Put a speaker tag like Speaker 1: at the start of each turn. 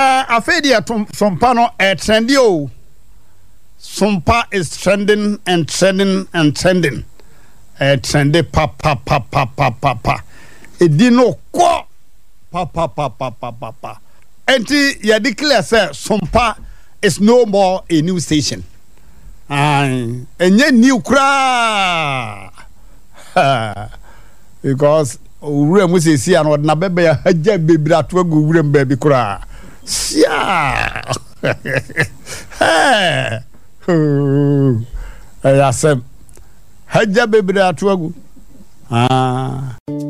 Speaker 1: Afedia Sompa no trendy o. Sompa is trending and trending and trending. Trendy pa. Edino kwa pa. Enti ya declare say Sompa is no more a new station. Enye new kra. Because ure mu se si an na bebe ya haja bebra to agu ure mbabi kra. Sia. Ayasem haja bebra to agu.